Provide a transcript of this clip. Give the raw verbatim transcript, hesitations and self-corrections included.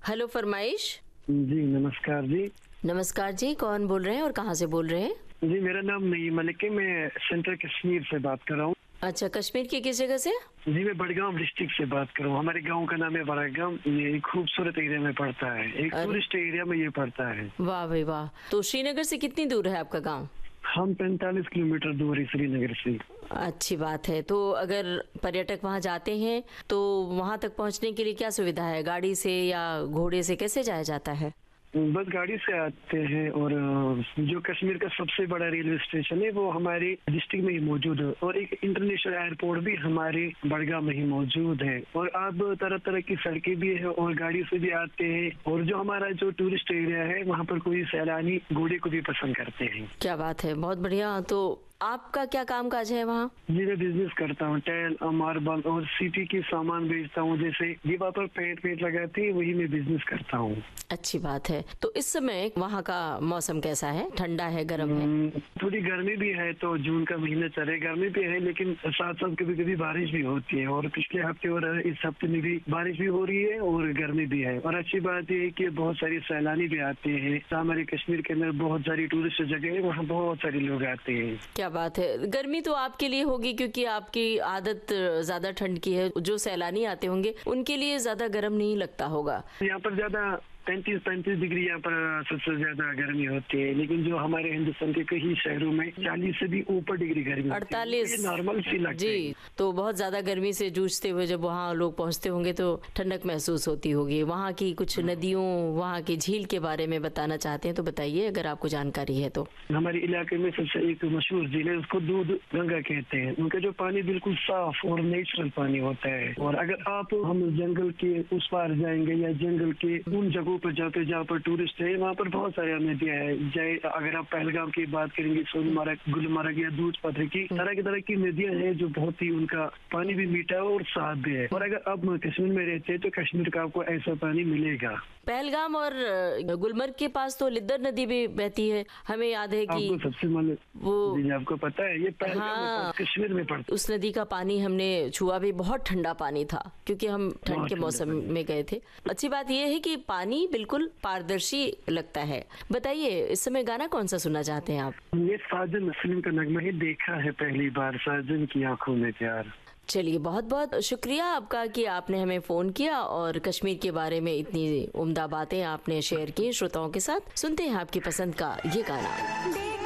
Hello फरमाइश। जी नमस्कार जी। नमस्कार जी, कौन बोल रहे हैं और कहाँ से बोल रहे हैं? जी मेरा नाम नईम मलिक है, मैं सेंट्रल कश्मीर से बात कर रहा हूँ। अच्छा, कश्मीर की किस जगह से? जी मैं बड़गांव डिस्ट्रिक्ट से बात कर रहा हूँ। हमारे गांव का नाम है बड़गांव। ये एक खूबसूरत एरिया में पड़ता है, एक टूरिस्ट एरिया में ये पड़ता है। वाह भाई वाह। तो श्रीनगर से कितनी दूर है आपका गाँव? हम पैंतालीस किलोमीटर दूर है श्रीनगर से। अच्छी बात है। तो अगर पर्यटक वहाँ जाते हैं तो वहाँ तक पहुँचने के लिए क्या सुविधा है? गाड़ी से या घोड़े से कैसे जाया जाता है? बस गाड़ी से आते हैं, और जो कश्मीर का सबसे बड़ा रेलवे स्टेशन है वो हमारे डिस्ट्रिक्ट में ही मौजूद है, और एक इंटरनेशनल एयरपोर्ट भी हमारे बड़गांव में ही मौजूद है। और अब तरह तरह की सड़कें भी है और गाड़ी से भी आते हैं। और जो हमारा जो टूरिस्ट एरिया है वहाँ पर कोई सैलानी घोड़े को भी पसंद करते हैं। क्या बात है, बहुत बढ़िया। तो आपका क्या काम काज है वहाँ? जी मैं बिजनेस करता हूँ, टाइल मार्बल और सिटी की सामान बेचता हूँ। जैसे दीवार पर पेंट पेंट लगाती है वही मैं बिजनेस करता हूँ। अच्छी बात है। तो इस समय वहाँ का मौसम कैसा है? ठंडा है, गर्म है? थोड़ी गर्मी भी है, तो जून का महीना चल रहा है, गर्मी भी है, लेकिन साथ साथ कभी कभी बारिश भी होती है। और पिछले हफ्ते और इस हफ्ते में भी बारिश भी हो रही है और गर्मी भी है। और अच्छी बात यह है कि बहुत सारी सैलानी भी आते हैं। हमारे कश्मीर के अंदर बहुत सारी टूरिस्ट जगह है, वहाँ बहुत सारे लोग आते हैं। क्या बात है। गर्मी तो आपके लिए होगी क्योंकि आपकी आदत ज्यादा ठंड की है। जो सैलानी आते होंगे उनके लिए ज्यादा गर्म नहीं लगता होगा। यहाँ पर ज्यादा पैंतीस पैंतीस डिग्री यहाँ पर सबसे ज्यादा गर्मी होती है, लेकिन जो हमारे हिंदुस्तान के कई शहरों में चालीस से भी ऊपर डिग्री गर्मी अड़तालीस नॉर्मल सी लगती है। जी, तो बहुत ज्यादा गर्मी से जूझते हुए जब वहाँ लोग पहुँचते होंगे तो ठंडक महसूस होती होगी। वहाँ की कुछ नदियों, वहाँ की झील के बारे में बताना चाहते हैं तो बताइए, अगर आपको जानकारी है तो। हमारे इलाके में सबसे एक मशहूर झील है, उसको दूध गंगा कहते हैं। उनका जो पानी बिल्कुल साफ और नेचुरल पानी होता है। और अगर आप हम जंगल के उस पार जाएंगे या जंगल के उन जगहों पर जाते जहाँ पर टूरिस्ट है, वहाँ पर बहुत सारी नदियाँ हैं। जय अगर आप पहलगाम की बात करेंगे, सोनमर्ग, गुलमर्ग या दूध पत्र की तरह की तरह की नदियाँ हैं जो बहुत ही उनका पानी भी मीठा है और साफ भी है। और अगर आप कश्मीर में रहते हैं तो कश्मीर का आपको ऐसा पानी मिलेगा। पहलगाम और गुलमर्ग के पास तो लिद्दर नदी भी बहती है, हमें याद है कि आपको सबसे मन वो आपको पता है ये पहलगाम हाँ, कश्मीर में पड़ता। उस नदी का पानी हमने छुआ भी, बहुत ठंडा पानी था क्योंकि हम ठंड के मौसम में गए थे। अच्छी बात यह है कि पानी बिल्कुल पारदर्शी लगता है। बताइए, इस समय गाना कौन सा सुनना चाहते हैं आप? ये साजन फिल्म का नगमा ही देखा है पहली बार, साजन की आंखों में प्यार। चलिए, बहुत बहुत शुक्रिया आपका कि आपने हमें फोन किया और कश्मीर के बारे में इतनी उम्दा बातें आपने शेयर की श्रोताओं के साथ। सुनते हैं आपकी पसंद का ये गाना।